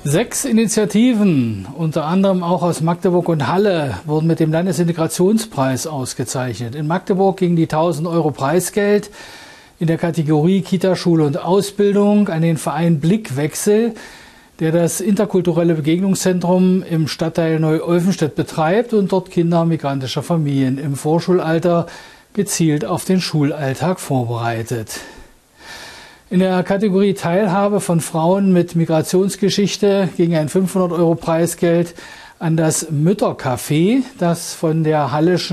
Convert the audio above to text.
6 Initiativen, unter anderem auch aus Magdeburg und Halle, wurden mit dem Landesintegrationspreis ausgezeichnet. In Magdeburg ging die 1.000 € Preisgeld in der Kategorie Kita, Schule und Ausbildung an den Verein Blickwechsel, der das interkulturelle Begegnungszentrum im Stadtteil Neu-Olfenstedt betreibt und dort Kinder migrantischer Familien im Vorschulalter gezielt auf den Schulalltag vorbereitet. In der Kategorie Teilhabe von Frauen mit Migrationsgeschichte ging ein 500 € Preisgeld an das Müttercafé, das von der Halleschen